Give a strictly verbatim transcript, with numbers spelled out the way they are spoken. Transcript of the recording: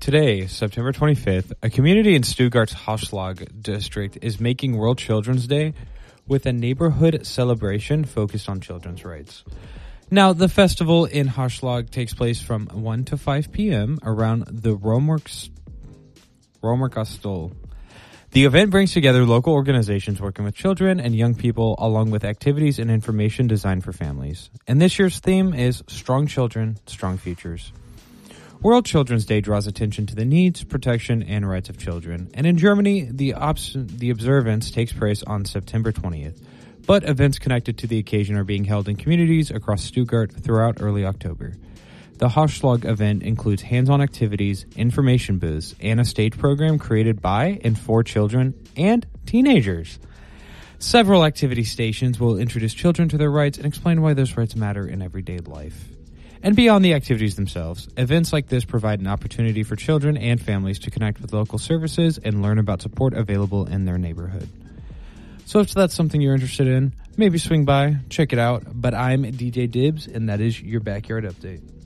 Today, September twenty-fifth, a community in Stuttgart's Hausschlag district is making World Children's Day with a neighborhood celebration focused on children's rights. Now, the festival in Hausschlag takes place from one to five p.m. around the Romerkst- Romerkastel. The event brings together local organizations working with children and young people, along with activities and information designed for families. And this year's theme is Strong Children, Strong Futures. World Children's Day draws attention to the needs, protection, and rights of children. And in Germany, the, obs- the observance takes place on September twentieth. But events connected to the occasion are being held in communities across Stuttgart throughout early October. The Hausschlag event includes hands-on activities, information booths, and a stage program created by and for children and teenagers. Several activity stations will introduce children to their rights and explain why those rights matter in everyday life. And beyond the activities themselves, events like this provide an opportunity for children and families to connect with local services and learn about support available in their neighborhood. So if that's something you're interested in, maybe swing by, check it out. But I'm D J Dibs, and that is your Backyard Update.